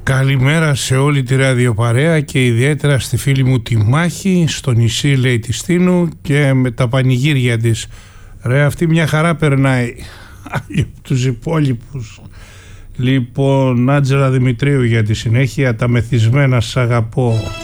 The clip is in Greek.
Καλημέρα σε όλη τη ραδιοπαρέα και ιδιαίτερα στη φίλη μου τη Μάχη, στο νησί λέει τη Στίνου και με τα πανηγύρια της. Ρε, αυτή μια χαρά περνάει από τους υπόλοιπους. Λοιπόν, Άντζελα Δημητρίου για τη συνέχεια, τα μεθυσμένα σ' αγαπώ.